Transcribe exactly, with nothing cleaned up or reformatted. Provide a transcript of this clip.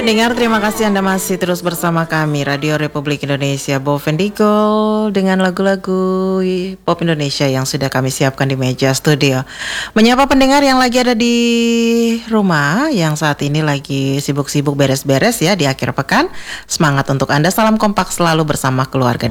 Pendengar, terima kasih Anda masih terus bersama kami Radio Republik Indonesia Bovendigo dengan lagu-lagu pop Indonesia yang sudah kami siapkan di meja studio. Menyapa pendengar yang lagi ada di rumah, yang saat ini lagi sibuk-sibuk beres-beres ya di akhir pekan. Semangat untuk Anda, salam kompak selalu bersama keluarga